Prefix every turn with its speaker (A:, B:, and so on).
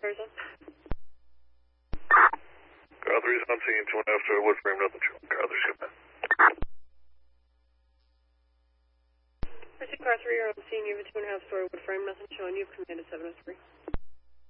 A: cars on?
B: Car 3's on scene, 2.5-story wood frame, nothing showing. Car 3's come in.
A: Pursuit car 3, you're on scene. You have a 2.5-story wood frame, nothing showing. You've commanded 703.